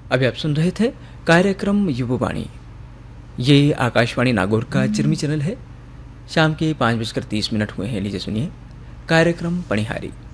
अभी आप सुन रहे थे कार्यक्रम युववाणी। ये आकाशवाणी नागौर का चिरमी चैनल है। शाम के 5:30 हुए हैं। लीजिए सुनिए कार्यक्रम पणिहारी।